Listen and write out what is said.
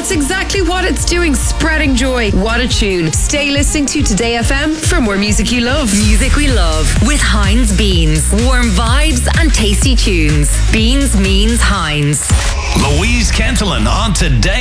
That's exactly what it's doing, spreading joy. What a tune. Stay listening to Today FM for more music you love. Music we love with Heinz Beans. Warm vibes and tasty tunes. Beans means Heinz. Louise Kentelin on Today